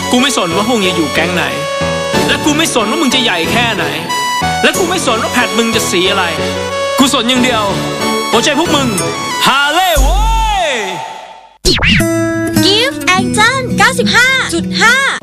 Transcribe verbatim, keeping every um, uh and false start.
กูไม่สนว่าพวกมึงจะอยู่แก๊งไหนและกูไม่สนว่ามึงจะใหญ่แค่ไหนและกูไม่สนว่าแพทมึงจะสีอะไรกูสนอย่างเดียวหัวใจพวกมึงฮาเล่โว้ย Gift Angel เก้าสิบห้าจุดห้า